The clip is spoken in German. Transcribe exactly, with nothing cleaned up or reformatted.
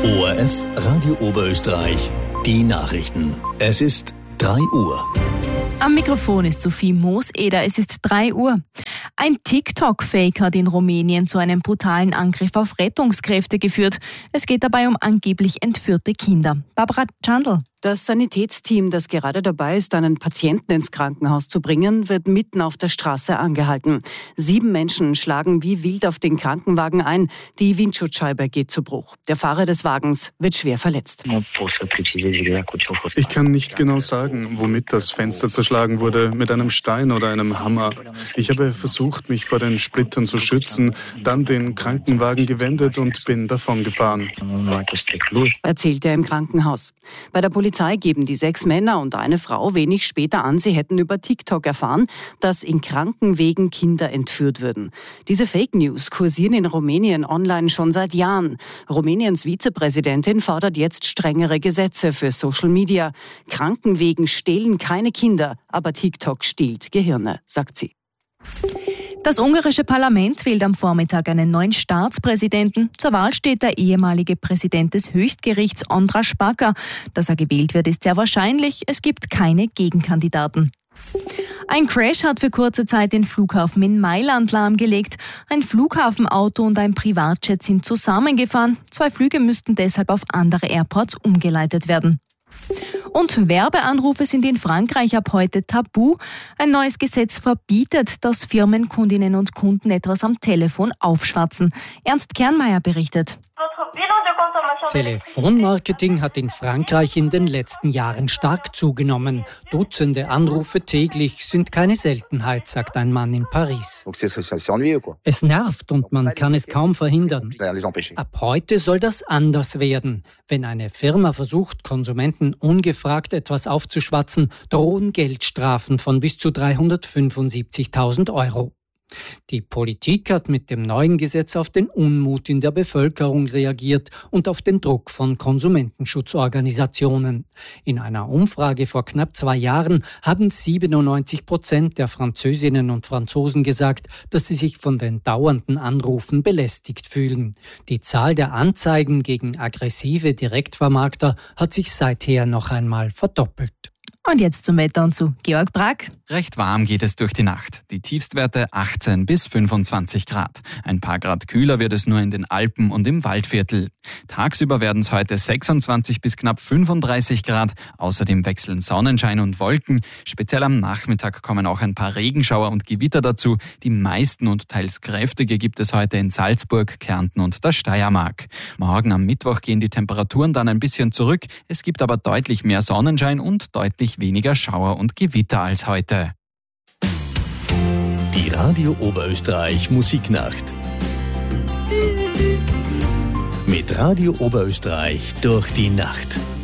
O R F Radio Oberösterreich, die Nachrichten. Es ist drei Uhr. Am Mikrofon ist Sophie Mooseder. Es ist drei Uhr. Ein TikTok-Fake hat in Rumänien zu einem brutalen Angriff auf Rettungskräfte geführt. Es geht dabei um angeblich entführte Kinder. Barbara Chandl. Das Sanitätsteam, das gerade dabei ist, einen Patienten ins Krankenhaus zu bringen, wird mitten auf der Straße angehalten. Sieben Menschen schlagen wie wild auf den Krankenwagen ein. Die Windschutzscheibe geht zu Bruch. Der Fahrer des Wagens wird schwer verletzt. Ich kann nicht genau sagen, womit das Fenster zerschlagen wurde, mit einem Stein oder einem Hammer. Ich habe versucht, mich vor den Splittern zu schützen, dann den Krankenwagen gewendet und bin davon gefahren. Erzählt er im Krankenhaus. Bei der Polizei geben die sechs Männer und eine Frau wenig später an, sie hätten über TikTok erfahren, dass in Krankenwegen Kinder entführt würden. Diese Fake News kursieren in Rumänien online schon seit Jahren. Rumäniens Vizepräsidentin fordert jetzt strengere Gesetze für Social Media. Krankenwegen stehlen keine Kinder, aber TikTok stiehlt Gehirne, sagt sie. Das ungarische Parlament wählt am Vormittag einen neuen Staatspräsidenten. Zur Wahl steht der ehemalige Präsident des Höchstgerichts, András Baka. Dass er gewählt wird, ist sehr wahrscheinlich. Es gibt keine Gegenkandidaten. Ein Crash hat für kurze Zeit den Flughafen in Mailand lahmgelegt. Ein Flughafenauto und ein Privatjet sind zusammengefahren. Zwei Flüge müssten deshalb auf andere Airports umgeleitet werden. Und Werbeanrufe sind in Frankreich ab heute tabu. Ein neues Gesetz verbietet, dass Firmen, Kundinnen und Kunden etwas am Telefon aufschwatzen. Ernst Kernmeier berichtet. Telefonmarketing hat in Frankreich in den letzten Jahren stark zugenommen. Dutzende Anrufe täglich sind keine Seltenheit, sagt ein Mann in Paris. Es nervt und man kann es kaum verhindern. Ab heute soll das anders werden. Wenn eine Firma versucht, Konsumenten ungefragt etwas aufzuschwatzen, drohen Geldstrafen von bis zu dreihundertfünfundsiebzigtausend Euro. Die Politik hat mit dem neuen Gesetz auf den Unmut in der Bevölkerung reagiert und auf den Druck von Konsumentenschutzorganisationen. In einer Umfrage vor knapp zwei Jahren haben siebenundneunzig Prozent der Französinnen und Franzosen gesagt, dass sie sich von den dauernden Anrufen belästigt fühlen. Die Zahl der Anzeigen gegen aggressive Direktvermarkter hat sich seither noch einmal verdoppelt. Und jetzt zum Wetter und zu Georg Brack. Recht warm geht es durch die Nacht. Die Tiefstwerte achtzehn bis fünfundzwanzig Grad. Ein paar Grad kühler wird es nur in den Alpen und im Waldviertel. Tagsüber werden es heute sechsundzwanzig bis knapp fünfunddreißig Grad. Außerdem wechseln Sonnenschein und Wolken. Speziell am Nachmittag kommen auch ein paar Regenschauer und Gewitter dazu. Die meisten und teils kräftige gibt es heute in Salzburg, Kärnten und der Steiermark. Morgen am Mittwoch gehen die Temperaturen dann ein bisschen zurück. Es gibt aber deutlich mehr Sonnenschein und deutlich weniger Schauer und Gewitter als heute. Die Radio Oberösterreich Musiknacht. Mit Radio Oberösterreich durch die Nacht.